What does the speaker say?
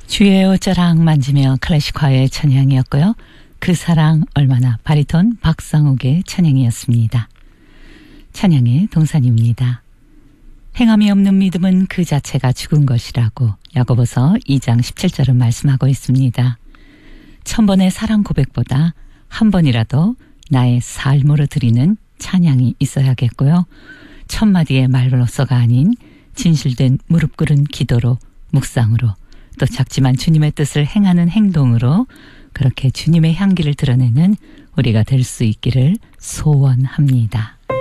주의 옷자락 만지며 클래식화의 찬양이었고요. 그 사랑 얼마나 바리톤 박상욱의 찬양이었습니다. 찬양의 동산입니다. 행함이 없는 믿음은 그 자체가 죽은 것이라고 야고보서 2장 17절은 말씀하고 있습니다. 1000번의 사랑 고백보다 한 번이라도 나의 삶으로 드리는 찬양이 있어야겠고요. 1000마디의 말로서가 아닌 진실된 무릎 꿇은 기도로, 묵상으로, 또 작지만 주님의 뜻을 행하는 행동으로 그렇게 주님의 향기를 드러내는 우리가 될 수 있기를 소원합니다.